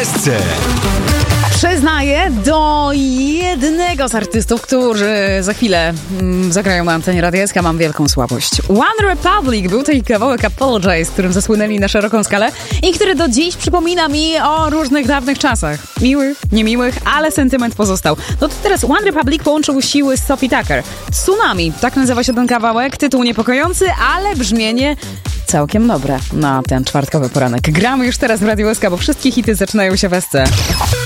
SC. Przyznaję do jednego z artystów, którzy za chwilę zagrają na antenie Radia SK, mam wielką słabość. One Republic był to ich kawałek Apologize, którym zasłynęli na szeroką skalę i który do dziś przypomina mi o różnych dawnych czasach. Miłych, niemiłych, ale sentyment pozostał. No to teraz One Republic połączył siły z Sophie Tucker. Tsunami, tak nazywa się ten kawałek, tytuł niepokojący, ale brzmienie całkiem dobre na ten czwartkowy poranek. Gramy już teraz w Radiu SK, bo wszystkie hity zaczynają się w SC.